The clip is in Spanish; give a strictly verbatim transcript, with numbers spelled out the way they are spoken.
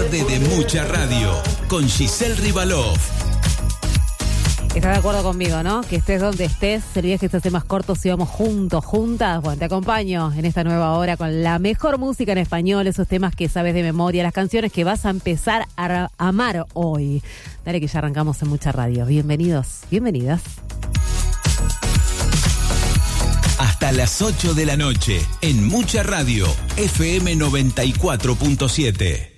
tarde de Mucha Radio con Giselle Rivalov. Estás de acuerdo conmigo, ¿no? Que estés donde estés, el viaje se hace más corto si vamos juntos, juntas. Bueno, te acompaño en esta nueva hora con la mejor música en español, esos temas que sabes de memoria, las canciones que vas a empezar a amar hoy. Dale que ya arrancamos en Mucha Radio. Bienvenidos, bienvenidas. Hasta las ocho de la noche en Mucha Radio, F M noventa y cuatro punto siete.